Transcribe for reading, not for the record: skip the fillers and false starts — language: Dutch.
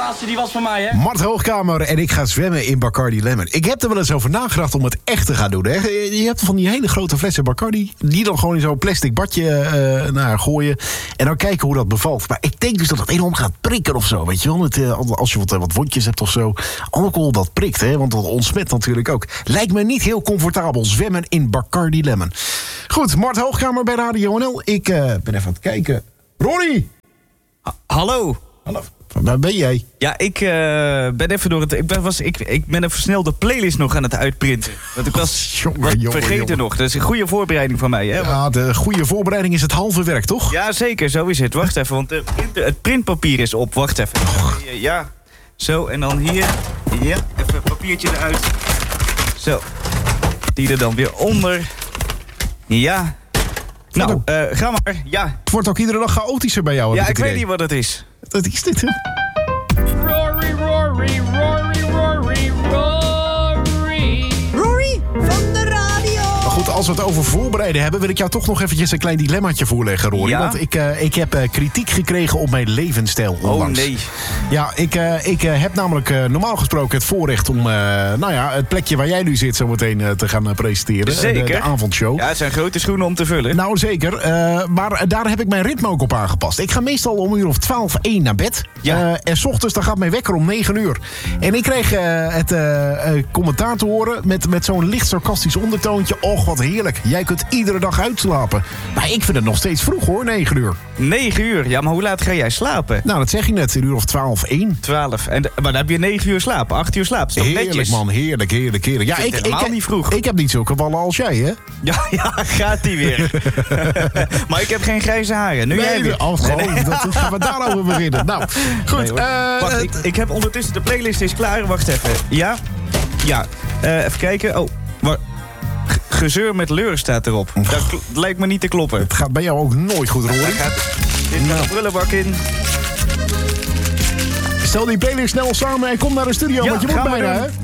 laatste die was van mij, hè? Mart Hoogkamer en ik ga zwemmen in Bacardi Lemon. Ik heb er wel eens over nagedacht om het echt te gaan doen. Hè? Je hebt van die hele grote flessen Bacardi, die dan gewoon in zo'n plastic badje gooien. En dan kijken hoe dat bevalt. Maar ik denk dus dat het enorm gaat prikken of zo. Weet je wel? Als je wat wondjes hebt of zo. Alcohol, dat prikt, hè? Want dat ontsmet natuurlijk ook. Lijkt me niet heel comfortabel zwemmen in Bacardi Lemon. Goed, Mart Hoogkamer bij Radio NL. Ik ben even aan het kijken. Ronnie! Hallo. Hallo. Waar ben jij? Ja, ik ben even door het... Ik ben even snel de playlist nog aan het uitprinten. Want ik was vergeten nog. Dat is een goede voorbereiding van mij, hè? Ja, de goede voorbereiding is het halve werk, toch? Ja, zeker. Zo is het. Wacht even, want het printpapier is op. Wacht even. Ja, zo. En dan hier. Ja, even een papiertje eruit. Zo. Die er dan weer onder. Ja. Nou, ga maar. Ja. Het wordt ook iedere dag chaotischer bij jou. Ja, ik weet niet wat het is. Dat is dit, hè? Rory, Rory, Rory, Rory, Rory. Rory van de radio. Maar goed, als we het over voorbereiden hebben, wil ik jou toch nog eventjes een klein dilemmaatje voorleggen, Rory. Ja? Want ik heb kritiek gekregen op mijn levensstijl onlangs. Oh nee. Ja, ik heb namelijk normaal gesproken het voorrecht om het plekje waar jij nu zit zo meteen te gaan presenteren. Zeker. De avondshow. Ja, het zijn grote schoenen om te vullen. Nou, zeker. Maar daar heb ik mijn ritme ook op aangepast. Ik ga meestal om 1:12 naar bed. Ja. En 's ochtends dan gaat mijn wekker om 9 uur. En ik kreeg het commentaar te horen met zo'n licht sarcastisch ondertoontje. Och, wat heerlijk. Jij kunt iedere dag uitslapen. Maar ik vind het nog steeds vroeg, hoor, 9 uur. 9 uur? Ja, maar hoe laat ga jij slapen? Nou, dat zeg je net. 1:12. 12. Maar dan heb je 9 uur slapen, 8 uur slaap. Is toch Heerlijk, netjes? man. Heerlijk. Ja, vind het helemaal niet vroeg. Ik heb niet zulke ballen als jij, hè? Ja, gaat die weer. Maar ik heb geen grijze haren. Nu jij weer. Dat gaan we daarover beginnen. Nou, goed. Nee, wacht, ik heb ondertussen de playlist is klaar. Wacht even. Ja. Even kijken. Oh, gezeur met leur staat erop. Dat lijkt me niet te kloppen. Het gaat bij jou ook nooit goed, Rory. Dit gaat de prullenbak in. Stel die playlist snel samen en kom naar de studio, Ja, want je moet gaan we bijna, doen. hè?